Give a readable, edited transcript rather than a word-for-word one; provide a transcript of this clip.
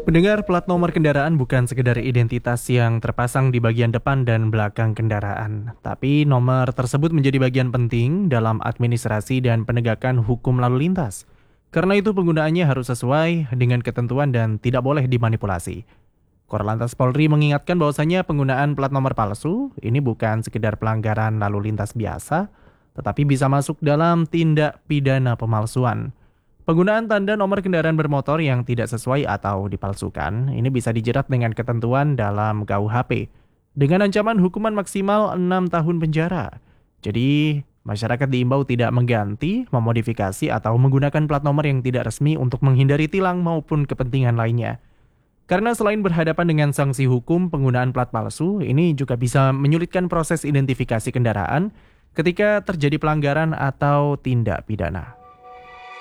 Pendengar, plat nomor kendaraan bukan sekedar identitas yang terpasang di bagian depan dan belakang kendaraan, tapi nomor tersebut menjadi bagian penting dalam administrasi dan penegakan hukum lalu lintas. Karena itu penggunaannya harus sesuai dengan ketentuan dan tidak boleh dimanipulasi. Korlantas Polri mengingatkan bahwasanya penggunaan plat nomor palsu ini bukan sekedar pelanggaran lalu lintas biasa, tetapi bisa masuk dalam tindak pidana pemalsuan. Penggunaan tanda nomor kendaraan bermotor yang tidak sesuai atau dipalsukan ini bisa dijerat dengan ketentuan dalam KUHP dengan ancaman hukuman maksimal 6 tahun penjara. Jadi, masyarakat diimbau tidak mengganti, memodifikasi atau menggunakan plat nomor yang tidak resmi untuk menghindari tilang maupun kepentingan lainnya. Karena selain berhadapan dengan sanksi hukum, penggunaan plat palsu ini juga bisa menyulitkan proses identifikasi kendaraan ketika terjadi pelanggaran atau tindak pidana.